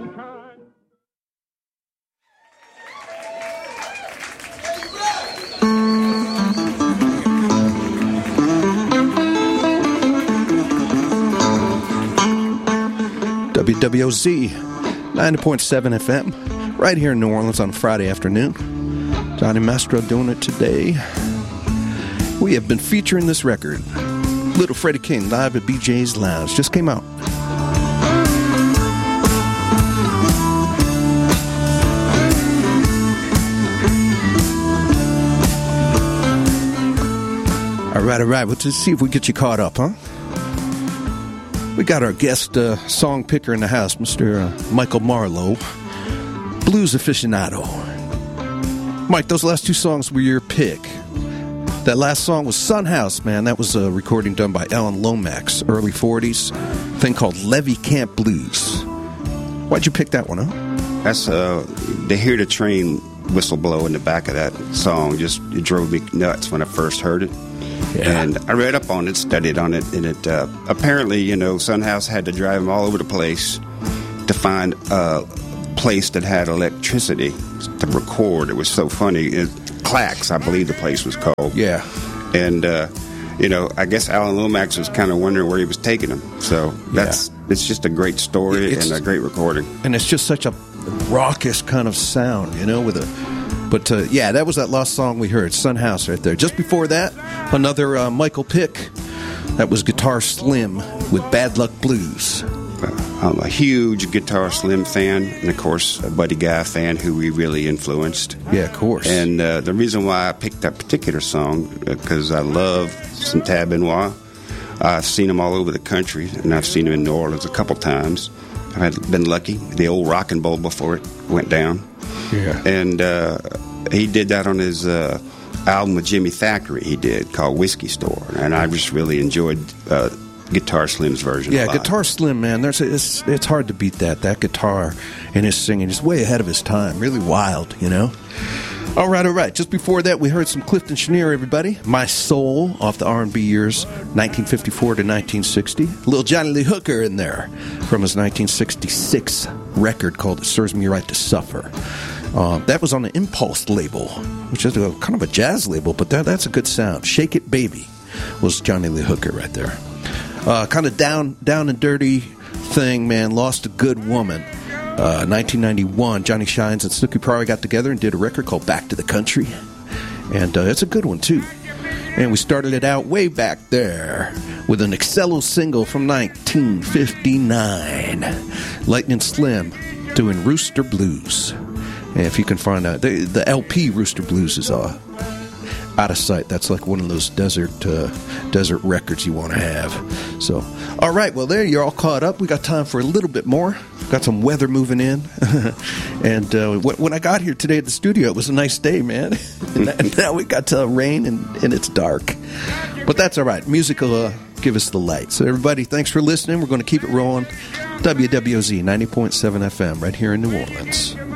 sunshine. WWOZ 90.7 FM, right here in New Orleans on Friday afternoon. Johnny Mastro doing it today. We have been featuring this record, Little Freddie King, live at BJ's Lounge. Just came out. All right. Let's just see if we get you caught up, huh? We got our guest song picker in the house, Mr. Michael Marlowe, blues aficionado. Mike, those last two songs were your pick. That last song was Sun House, man. That was a recording done by Alan Lomax, early 40s, thing called Levee Camp Blues. Why'd you pick that one, huh? That's, to hear the train whistle blow in the back of that song, it drove me nuts when I first heard it. Yeah. And I read up on it, studied on it, and it apparently, Sun House had to drive them all over the place to find a place that had electricity to record. It was so funny. Clacks, I believe the place was called. Yeah. And, I guess Alan Lomax was kind of wondering where he was taking them. So it's just a great story and a great recording. And it's just such a raucous kind of sound, with a... But, that was that last song we heard, Sun House right there. Just before that, another Michael pick. That was Guitar Slim with Bad Luck Blues. I'm a huge Guitar Slim fan, and, of course, a Buddy Guy fan who we really influenced. Yeah, of course. And the reason why I picked that particular song, because I love some Tab Benoit. I've seen him all over the country, and I've seen him in New Orleans a couple times. I've been lucky. The old Rockin' Bowl before it went down. Yeah. And he did that on his album with Jimmy Thackeray he did called Whiskey Store. And I just really enjoyed Guitar Slim's version. Yeah, Guitar Slim, man. It's hard to beat that. That guitar and his singing is way ahead of his time. Really wild, All right. Just before that, we heard some Clifton Chenier, everybody. My Soul off the R&B years, 1954 to 1960. Little Johnny Lee Hooker in there from his 1966 record called It Serves Me Right to Suffer. That was on the Impulse label, which is kind of a jazz label, but that's a good sound. Shake It Baby was Johnny Lee Hooker right there. Kind of down and dirty thing, man. Lost a Good Woman. 1991, Johnny Shines and Snooky Pryor got together and did a record called Back to the Country. And it's a good one, too. And we started it out way back there with an Excello single from 1959. Lightning Slim doing Rooster Blues. And if you can find out, the LP Rooster Blues is out of sight. That's like one of those desert records you want to have. So, all right, well, there you're all caught up. We got time for a little bit more. Got some weather moving in. And when I got here today at the studio, it was a nice day, man. And now we got rain and it's dark. But that's all right. Music will give us the light. So, everybody, thanks for listening. We're going to keep it rolling. WWOZ 90.7 FM right here in New Orleans.